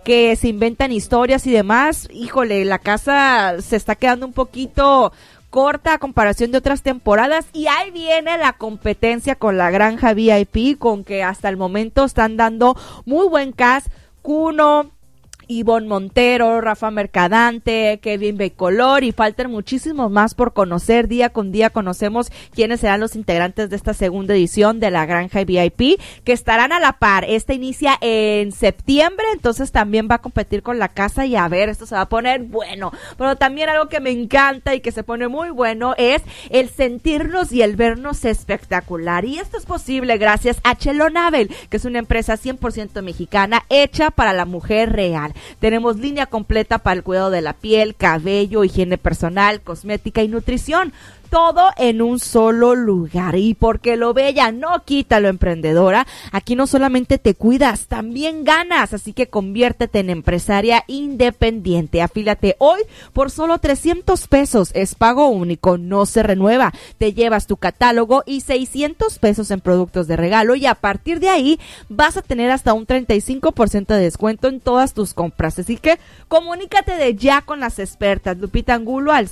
que se inventan historias y demás. Híjole, la casa se está quedando un poquito corta a comparación de otras temporadas, y ahí viene la competencia con la Granja VIP, con que hasta el momento están dando muy buen cast. Kuno, Ivonne Montero, Rafa Mercadante, Kevin Becolor, y faltan muchísimos más por conocer. Día con día conocemos quiénes serán los integrantes de esta segunda edición de la Granja VIP, que estarán a la par. Esta inicia en septiembre, entonces también va a competir con la casa, y a ver, esto se va a poner bueno. Pero también algo que me encanta y que se pone muy bueno es el sentirnos y el vernos espectacular, y esto es posible gracias a Chelonabel, que es una empresa 100% mexicana hecha para la mujer real. Tenemos línea completa para el cuidado de la piel, cabello, higiene personal, cosmética y nutrición. Todo en un solo lugar. Y porque lo bella no quita lo emprendedora, aquí no solamente te cuidas, también ganas. Así que conviértete en empresaria independiente. Afílate hoy por solo 300 pesos. Es pago único, no se renueva. Te llevas tu catálogo y 600 pesos en productos de regalo. Y a partir de ahí vas a tener hasta un 35% de descuento en todas tus compras. Así que comunícate de ya con las expertas. Lupita Angulo al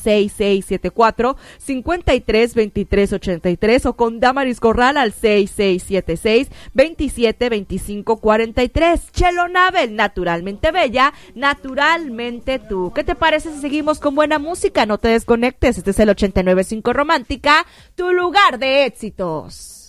6674-532383 o con Damaris Corral al 6676-272543. Chelonabel, naturalmente bella, naturalmente tú. ¿Qué te parece si seguimos con buena música? No te desconectes, este es el 89.5 Romántica, tu lugar de éxitos.